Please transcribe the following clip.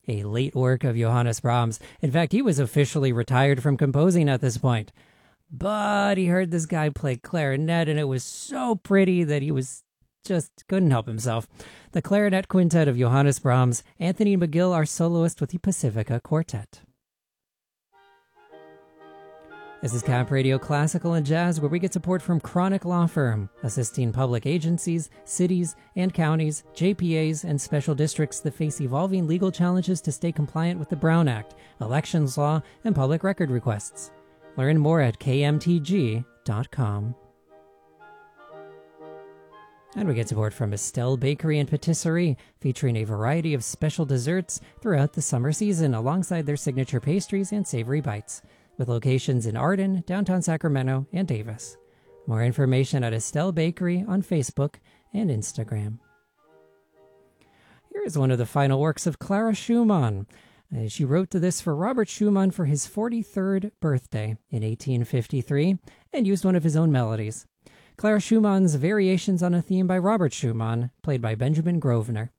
a late work of Johannes Brahms. In fact, he was officially retired from composing at this point. But he heard this guy play clarinet, and it was so pretty that he just couldn't help himself. The Clarinet Quintet of Johannes Brahms, Anthony McGill, our soloist with the Pacifica Quartet. This is Cap Radio Classical and Jazz, where we get support from Chronic Law Firm, assisting public agencies, cities and counties, JPAs, and special districts that face evolving legal challenges to stay compliant with the Brown Act, elections law, and public record requests. Learn more at kmtg.com. And we get support from Estelle Bakery and Patisserie, featuring a variety of special desserts throughout the summer season alongside their signature pastries and savory bites, with locations in Arden, downtown Sacramento, and Davis. More information at Estelle Bakery on Facebook and Instagram. Here is one of the final works of Clara Schumann. She wrote this for Robert Schumann for his 43rd birthday in 1853 and used one of his own melodies. Clara Schumann's Variations on a Theme by Robert Schumann, played by Benjamin Grosvenor.